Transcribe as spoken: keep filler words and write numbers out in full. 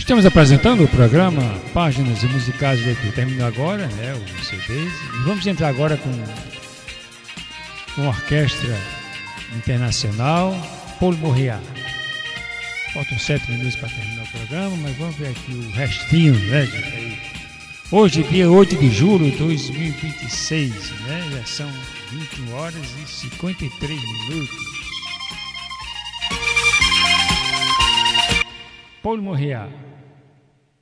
Estamos apresentando o programa Páginas Musicais do Etu. Terminou agora, né, o C D. E vamos entrar agora com uma orquestra internacional, Paul Morriat. Faltam sete minutos para terminar o programa, mas vamos ver aqui o restinho, né, de, hoje, dia oito de julho de dois mil e vinte e seis, né, já são vinte e uma horas e cinquenta e três minutos. Paul Morriat.